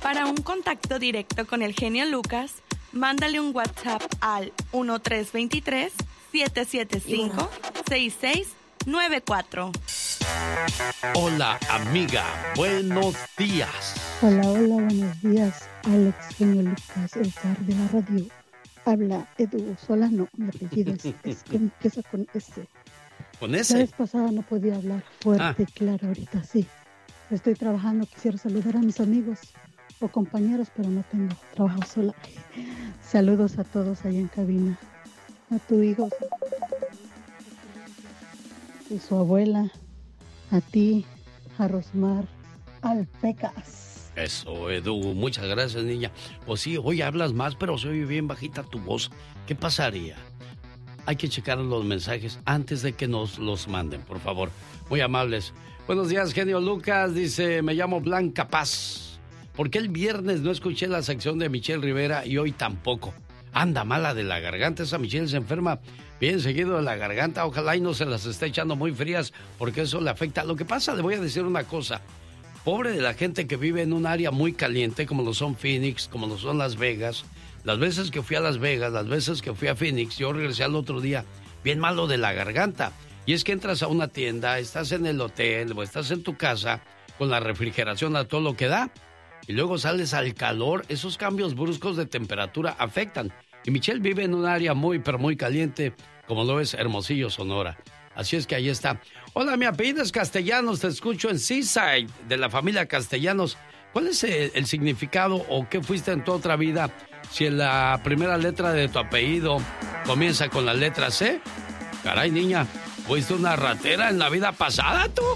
Para un contacto directo con el genio Lucas, mándale un WhatsApp al 1323-775-6694. Hola, amiga. Buenos días. Hola, buenos días. Alex, genio Lucas, el zar de la radio. Habla Edu Solano, mi apellido es que empieza con S. ¿Con S? La vez pasada no podía hablar fuerte y claro, ahorita sí. Estoy trabajando, quisiera saludar a mis amigos o compañeros, pero no tengo trabajo sola. Saludos a todos ahí en cabina, a tu hijo y su abuela, a ti, a Rosmar, al Pecas. Eso, Edu, muchas gracias, niña. Pues sí, hoy hablas más, pero se oye bien bajita tu voz. ¿Qué pasaría? Hay que checar los mensajes antes de que nos los manden, por favor. Muy amables. Buenos días, genio Lucas. Dice, me llamo Blanca Paz. ¿Por qué el viernes no escuché la sección de Michelle Rivera y hoy tampoco? Anda mala de la garganta. Esa Michelle se enferma bien seguido de la garganta. Ojalá y no se las esté echando muy frías porque eso le afecta. Lo que pasa, le voy a decir una cosa. Pobre de la gente que vive en un área muy caliente como lo son Phoenix, como lo son Las Vegas. Las veces que fui a Las Vegas, las veces que fui a Phoenix, yo regresé al otro día bien malo de la garganta. Y es que entras a una tienda, estás en el hotel o estás en tu casa con la refrigeración a todo lo que da. Y luego sales al calor, esos cambios bruscos de temperatura afectan. Y Michelle vive en un área muy, pero muy caliente, como lo es Hermosillo, Sonora. Así es que ahí está. Hola, mi apellido es Castellanos, te escucho en Seaside, de la familia Castellanos. ¿Cuál es el significado o qué fuiste en tu otra vida si la primera letra de tu apellido comienza con la letra C? Caray, niña, ¿fuiste una ratera en la vida pasada, tú?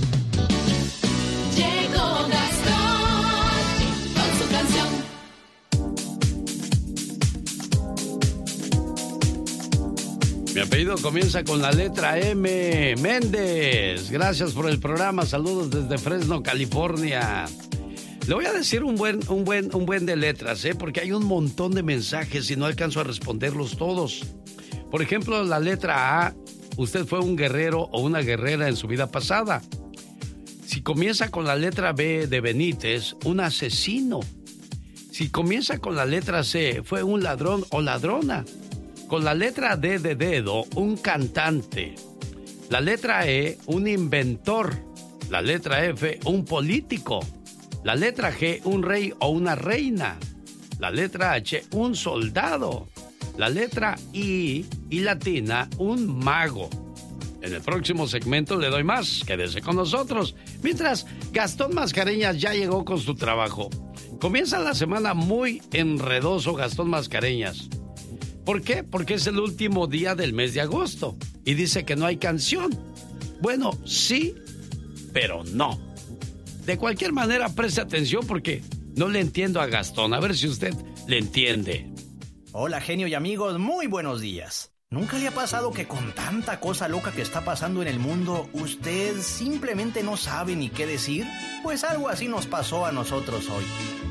Llegó Gastón con su canción. Mi apellido comienza con la letra M. Méndez. Gracias por el programa. Saludos desde Fresno, California. Le voy a decir un buen de letras, porque hay un montón de mensajes y no alcanzo a responderlos todos. Por ejemplo, la letra A. Usted fue un guerrero o una guerrera en su vida pasada. Si comienza con la letra B de Benítez, un asesino. Si comienza con la letra C, fue un ladrón o ladrona. Con la letra D de dedo, un cantante. La letra E, un inventor. La letra F, un político. La letra G, un rey o una reina. La letra H, un soldado. La letra I latina, un mago. En el próximo segmento le doy más. Quédese con nosotros. Mientras, Gastón Mascareñas ya llegó con su trabajo. Comienza la semana muy enredoso, Gastón Mascareñas. ¿Por qué? Porque es el último día del mes de agosto. Y dice que no hay canción. Bueno, sí, pero no. De cualquier manera, preste atención porque no le entiendo a Gastón. A ver si usted le entiende. Hola, genio y amigos, muy buenos días. ¿Nunca le ha pasado que con tanta cosa loca que está pasando en el mundo, usted simplemente no sabe ni qué decir? Pues algo así nos pasó a nosotros hoy.